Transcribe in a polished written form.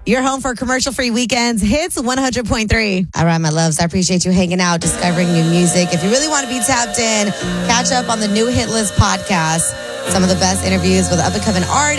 Your home for commercial-free weekends. Hits 100.3. All right, my loves. I appreciate you hanging out, discovering new music. If you really want to be tapped in, catch up on the New Hit List podcast. Some of the best interviews with up-and-coming artists.